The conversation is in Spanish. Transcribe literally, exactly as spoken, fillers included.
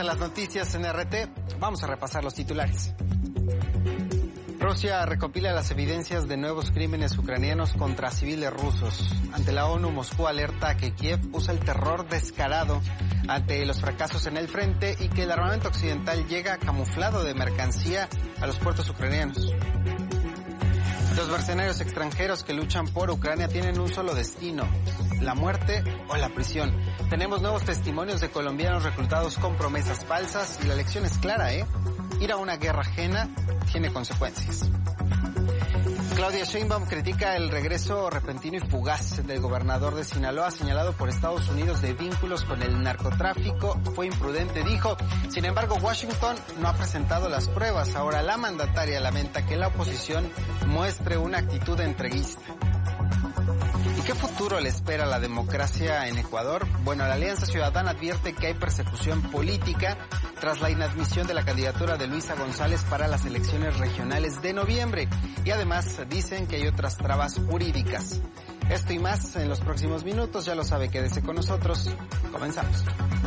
las noticias en R T. Vamos a repasar los titulares. Rusia recopila las evidencias de nuevos crímenes ucranianos contra civiles rusos. Ante la ONU, Moscú alerta que Kiev usa el terror descarado ante los fracasos en el frente y que el armamento occidental llega camuflado de mercancía a los puertos ucranianos. Los mercenarios extranjeros que luchan por Ucrania tienen un solo destino: la muerte o la prisión. Tenemos nuevos testimonios de colombianos reclutados con promesas falsas y la lección es clara, ¿eh? Ir a una guerra ajena tiene consecuencias. Claudia Sheinbaum critica el regreso repentino y fugaz del gobernador de Sinaloa, señalado por Estados Unidos de vínculos con el narcotráfico. Fue imprudente, dijo. Sin embargo, Washington no ha presentado las pruebas. Ahora la mandataria lamenta que la oposición muestre una actitud entreguista. ¿Y qué futuro le espera a la democracia en Ecuador? Bueno, la Alianza Ciudadana advierte que hay persecución política tras la inadmisión de la candidatura de Luisa González para las elecciones regionales de noviembre. Y además dicen que hay otras trabas jurídicas. Esto y más en los próximos minutos, ya lo sabe, quédese con nosotros. Comenzamos.